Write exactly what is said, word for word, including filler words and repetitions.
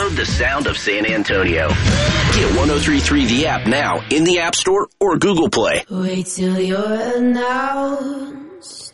Download the sound of San Antonio. Get one oh three point three The App now in the App Store or Google Play. Wait till you're announced.